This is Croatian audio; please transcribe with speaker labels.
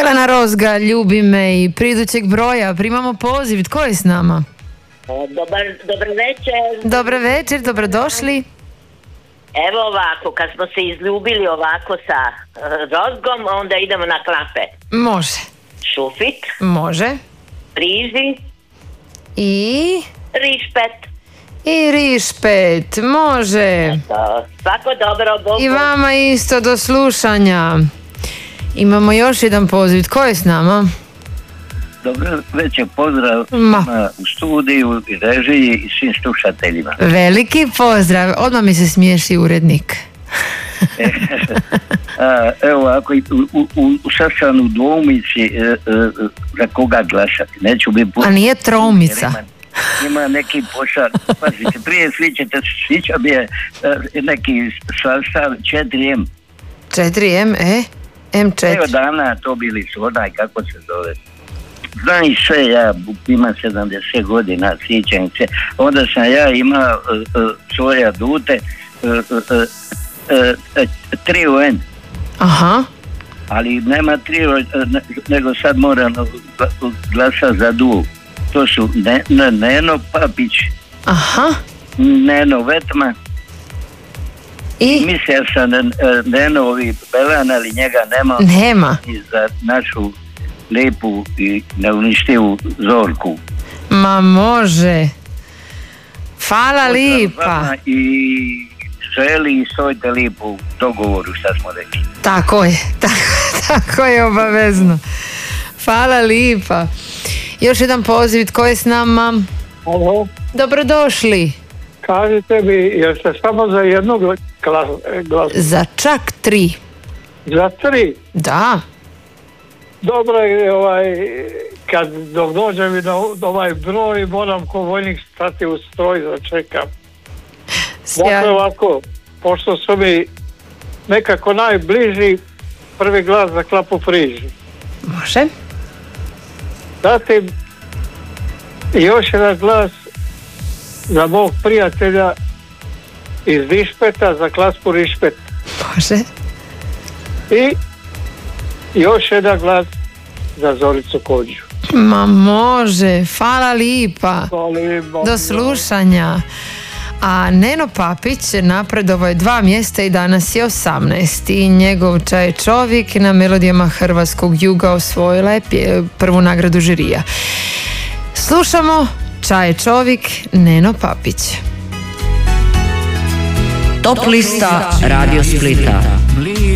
Speaker 1: Jelena Rozga, ljubi me i pridućeg broja. Primamo poziv, tko je s nama?
Speaker 2: Dobar večer.
Speaker 1: Dobar večer, dobrodošli.
Speaker 2: Evo ovako, kad smo se izljubili ovako sa Rozgom, onda idemo na klape.
Speaker 1: Može.
Speaker 2: Šufik.
Speaker 1: Može.
Speaker 2: Priži.
Speaker 1: I...
Speaker 2: Rišpet.
Speaker 1: I rišpet, može.
Speaker 2: Svako dobro, Bogu.
Speaker 1: I vama isto, do slušanja. Imamo još jedan poziv, tko je s nama?
Speaker 3: Dobro večer, pozdrav u studiju i režiji i svim slušateljima.
Speaker 1: Veliki pozdrav, odmah mi se smiješi urednik.
Speaker 3: Evo, ako u sastavnu dvomici za koga glasati, neću biti puno.
Speaker 1: A nije tromica.
Speaker 3: Ima neki pošar, pazite, prije svi ćete svića bi je neki sastav 4M.
Speaker 1: 4M, M4.
Speaker 3: Evo dana to bili su onaj, kako se zove. Znam i sve, ja imam 70 godina, sjećam se. Onda sam ja imao svoje adute, trio N.
Speaker 1: Aha.
Speaker 3: Ali nema trio, nego sad moram glasati za duo. To su Neno Papić.
Speaker 1: Aha.
Speaker 3: Neno Vetma.
Speaker 1: I?
Speaker 3: Mislio sam Nenovi Belan, ali njega nema. I za našu lijepu i neuništivu Zorku.
Speaker 1: Ma može. Hvala lipa.
Speaker 3: I želi i stojite lijepo u dogovoru, šta smo rekli.
Speaker 1: Tako je obavezno. Hvala lipa. Još jedan poziv, tko je s nama?
Speaker 4: Alo.
Speaker 1: Dobrodošli.
Speaker 4: Kažite mi, jeste samo za jednog glasa?
Speaker 1: Za čak 3.
Speaker 4: Za 3?
Speaker 1: Da.
Speaker 4: Dobro je, kad dok dođem i na ovaj broj, moram ko vojnik stati u stroj da čekam. Dakle ovako, pošto su mi nekako najbliži, prvi glas za Klapu Priži.
Speaker 1: Može.
Speaker 4: Zatim još jedan glas za mog prijatelja iz Rišpeta, za Klaspu Rišpet.
Speaker 1: Može.
Speaker 4: I još jedan glas za Zoricu Kođu.
Speaker 1: Ma može, hvala lipa. Do slušanja. A Neno Papić napredovao je 2 mjesta i danas je 18. I njegov Čaj čovjek na melodijama hrvatskog juga osvojila je prvu nagradu žirija. Slušamo Čaj čovjek, Neno Papić.
Speaker 5: Top lista Radio Splita.